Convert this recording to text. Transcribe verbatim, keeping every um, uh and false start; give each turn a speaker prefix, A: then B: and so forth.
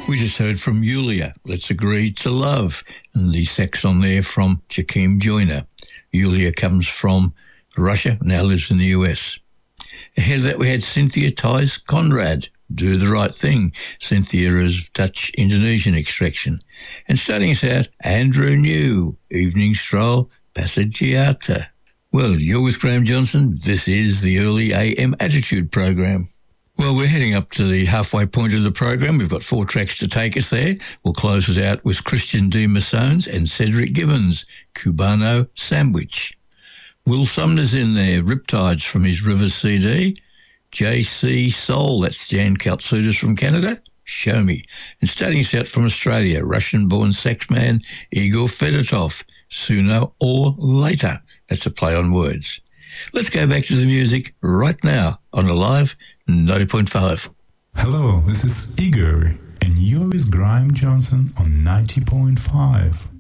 A: We just heard from Yulia, Let's Agree to Love, and the sax on there from Joachim Joyner. Yulia comes from Russia, now lives in the U S. Ahead of that we had Cynthia Thijs Conrad, Do the Right Thing. Cynthia is Dutch-Indonesian extraction. And starting us out, Andrew New, Evening Stroll, Passeggiata. Well, you're with Graham Johnson. This is the Early A M Attitude program. Well, we're heading up to the halfway point of the program. We've got four tracks to take us there. We'll close it out with Christian D. Massones and Cedric Gibbons, Cubano Sandwich. Will Sumner's in there, Riptides from his River C D. J C Soul, that's Jan Kaltsoutis from Canada, Show Me. And starting us out from Australia, Russian-born saxman Igor Fedotov, Sooner or Later. That's a play on words. Let's go back to the music right now on Alive ninety point five.
B: Hello, this is Igor, and you're with Graham Johnson on ninety point five.